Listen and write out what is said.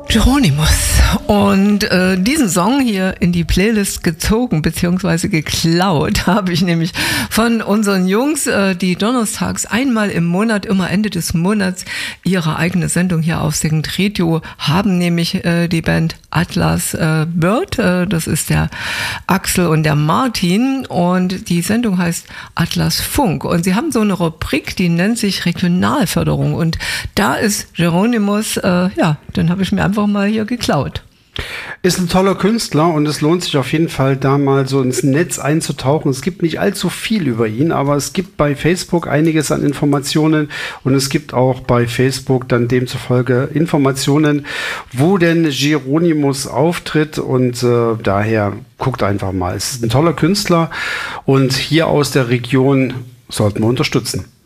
Hieronymus. Und diesen Song hier in die Playlist gezogen bzw. geklaut habe ich nämlich von unseren Jungs, die donnerstags einmal im Monat, immer Ende des Monats, ihre eigene Sendung hier auf Second Radio haben, nämlich die Band Atlas Bird. Das ist der Axel und der Martin und die Sendung heißt Atlas Funk. Und sie haben so eine Rubrik, die nennt sich Regionalförderung. Und da ist Hieronymus, den habe ich mir einfach mal hier geklaut. Ist ein toller Künstler und es lohnt sich auf jeden Fall, da mal so ins Netz einzutauchen. Es gibt nicht allzu viel über ihn, aber es gibt bei Facebook einiges an Informationen und es gibt auch bei Facebook dann demzufolge Informationen, wo denn Hieronymus auftritt und daher guckt einfach mal. Es ist ein toller Künstler und hier aus der Region sollten wir unterstützen.